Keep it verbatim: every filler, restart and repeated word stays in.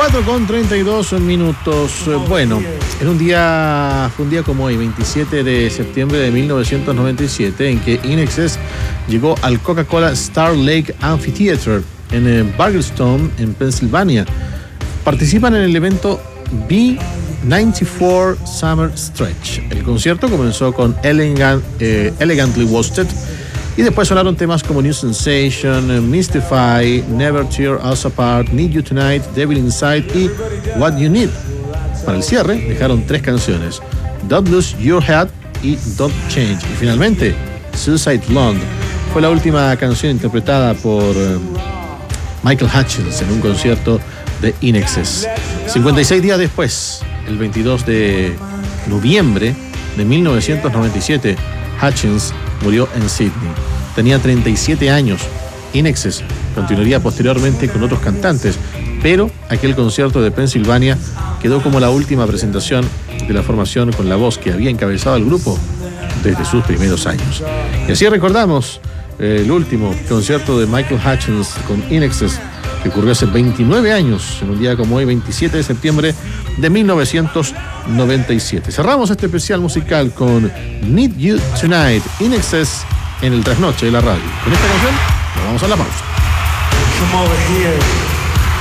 cuatro con treinta y dos minutos. Bueno, en un día, fue un día como hoy, veintisiete de septiembre de mil novecientos noventa y siete, en que In Excess llegó al Coca-Cola Star Lake Amphitheater en Bargelstone, en Pensilvania. Participan en el evento B noventa y cuatro Summer Stretch. El concierto comenzó con Elegant, eh, Elegantly Wasted, y después sonaron temas como New Sensation, Mystify, Never Tear Us Apart, Need You Tonight, Devil Inside y What You Need. Para el cierre dejaron tres canciones: Don't Lose Your Head y Don't Change. Y finalmente, Suicide Blonde fue la última canción interpretada por uh, Michael Hutchence en un concierto de In Excess. cincuenta y seis días después, el veintidós de noviembre de mil novecientos noventa y siete, Hutchence murió en Sydney. Tenía treinta y siete años. In Excess continuaría posteriormente con otros cantantes, pero aquel concierto de Pensilvania quedó como la última presentación de la formación con la voz que había encabezado al grupo desde sus primeros años. Y así recordamos eh, el último concierto de Michael Hutchence con In Excess, que ocurrió hace veintinueve años, en un día como hoy, veintisiete de septiembre de mil novecientos noventa y siete. Cerramos este especial musical con Need You Tonight, In Excess, en el trasnoche de la radio. Con esta canción nos vamos a la pausa. Come over here.